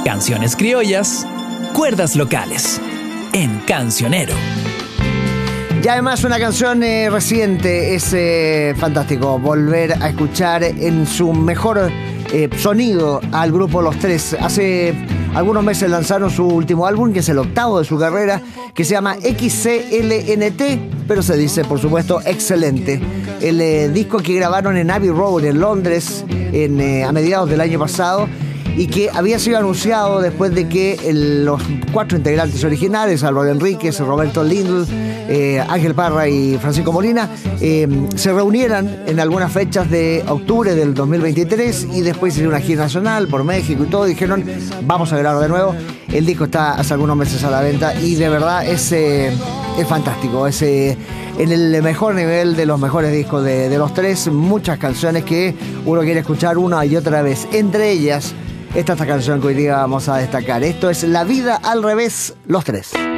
Canciones criollas, cuerdas locales, en Cancionero. Y además una canción reciente, es fantástico volver a escuchar en su mejor sonido al grupo Los Tres. Hace algunos meses lanzaron su último álbum, que es el 8º de su carrera, que se llama XCLNT, pero se dice, por supuesto, excelente. El disco que grabaron en Abbey Road, en Londres, a mediados del año pasado, y que había sido anunciado después de que los 4 integrantes originales, Álvaro Enríquez, Roberto Lindl, Ángel Parra y Francisco Molina, se reunieran en algunas fechas de octubre del 2023 y después hicieron una gira nacional por México y todo. Dijeron, vamos a grabar de nuevo. El disco está hace algunos meses a la venta y de verdad es fantástico. Es en el mejor nivel de los mejores discos de Los Tres. Muchas canciones que uno quiere escuchar una y otra vez. Entre ellas, esta canción que hoy día vamos a destacar. Esto es La Vida al Revés, Los Tres.